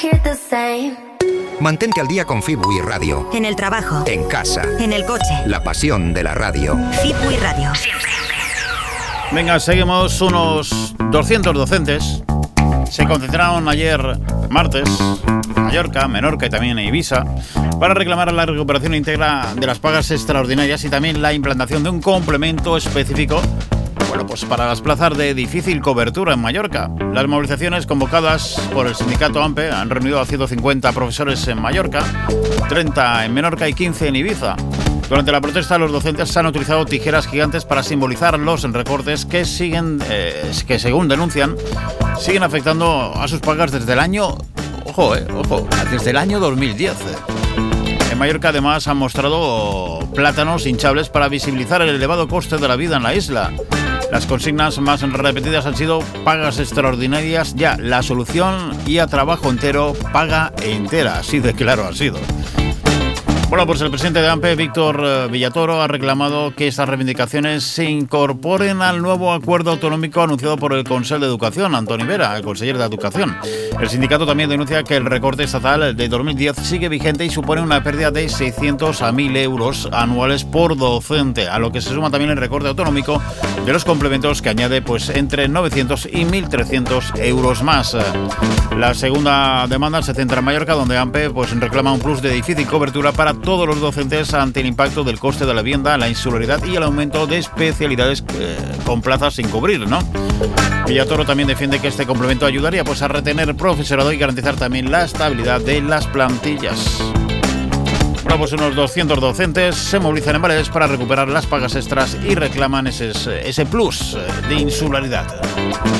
Mantente al día con Fibui Radio. En el trabajo. En casa. En el coche. La pasión de la radio. Fibui Radio. Venga, seguimos. Unos 200 docentes se concentraron ayer martes en Mallorca, Menorca y también en Ibiza para reclamar la recuperación íntegra de las pagas extraordinarias y también la implantación de un complemento específico, bueno, pues para las plazas de difícil cobertura en Mallorca. Las movilizaciones convocadas por el sindicato AMPE han reunido a 150 profesores en Mallorca, 30 en Menorca y 15 en Ibiza. Durante la protesta, los docentes han utilizado tijeras gigantes para simbolizar los recortes que según denuncian, siguen afectando a sus pagas desde el año, desde el año 2010. En Mallorca, además, han mostrado plátanos hinchables para visibilizar el elevado coste de la vida en la isla. Las consignas más repetidas han sido pagas extraordinarias ya, la solución y a trabajo entero, paga entera. Así de claro ha sido. Bueno, pues el presidente de AMPE, Víctor Villatoro, ha reclamado que estas reivindicaciones se incorporen al nuevo acuerdo autonómico anunciado por el Consell de Educación, Antoni Vera, el conseller de Educación. El sindicato también denuncia que el recorte estatal de 2010 sigue vigente y supone una pérdida de 600 a 1.000 euros anuales por docente, a lo que se suma también el recorte autonómico de los complementos que añade pues entre 900 y 1.300 euros más. La segunda demanda se centra en Mallorca, donde AMPE pues reclama un plus de difícil cobertura para todos los docentes ante el impacto del coste de la vivienda, la insularidad y el aumento de especialidades con plazas sin cubrir, ¿no? Villatoro también defiende que este complemento ayudaría pues a retener profesorado y garantizar también la estabilidad de las plantillas. Bueno, pues unos 200 docentes se movilizan en Baleares para recuperar las pagas extras y reclaman ese plus de insularidad.